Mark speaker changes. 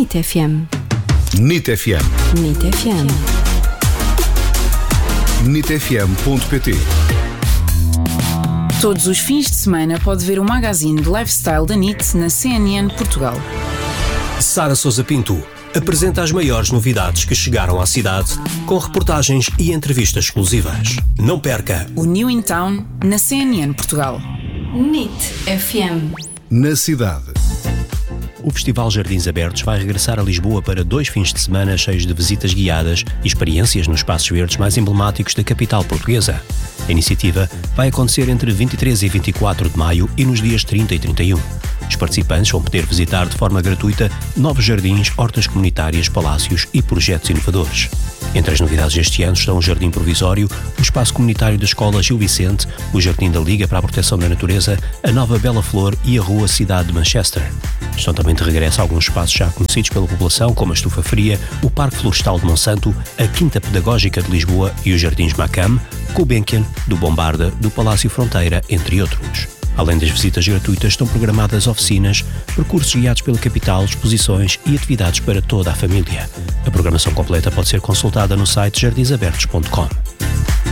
Speaker 1: NIT FM.
Speaker 2: NIT FM.
Speaker 1: NIT FM.
Speaker 2: NITfm.pt.
Speaker 3: Todos os fins de semana pode ver o magazine de lifestyle da NIT na CNN Portugal.
Speaker 4: Sara Sousa Pinto apresenta as maiores novidades que chegaram à cidade, com reportagens e entrevistas exclusivas. Não perca
Speaker 3: O New in Town na CNN Portugal.
Speaker 1: NIT FM.
Speaker 2: Na cidade.
Speaker 4: O Festival Jardins Abertos vai regressar a Lisboa para 2 fins de semana cheios de visitas guiadas e experiências nos espaços verdes mais emblemáticos da capital portuguesa. A iniciativa vai acontecer entre 23 e 24 de maio e nos dias 30 e 31. Os participantes vão poder visitar de forma gratuita novos jardins, hortas comunitárias, palácios e projetos inovadores. Entre as novidades deste ano estão o Jardim Provisório, o Espaço Comunitário da Escola Gil Vicente, o Jardim da Liga para a Proteção da Natureza, a Nova Bela Flor e a Rua Cidade de Manchester. Estão também de regresso alguns espaços já conhecidos pela população, como a Estufa Fria, o Parque Florestal de Monsanto, a Quinta Pedagógica de Lisboa e os Jardins Macam, Gulbenkian, do Bombarda, do Palácio Fronteira, entre outros. Além das visitas gratuitas, estão programadas oficinas, percursos guiados pela capital, exposições e atividades para toda a família. A programação completa pode ser consultada no site jardinsabertos.com.